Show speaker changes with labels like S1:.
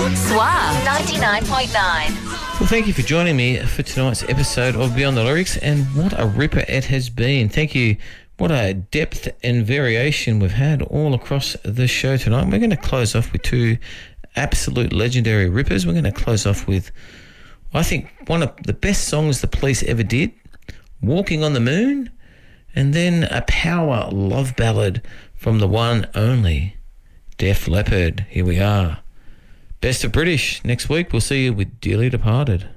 S1: Suave 99.9.
S2: Well, thank you for joining me for tonight's episode of Beyond the Lyrics, and what a ripper it has been. Thank you. What a depth and variation we've had all across the show tonight. We're going to close off with two absolute legendary rippers. We're going to close off with, I think, one of the best songs the Police ever did, Walking on the Moon, and then a power love ballad from the one only Def Leppard. Here we are. Best of British. Next week we'll see you with Dearly Departed.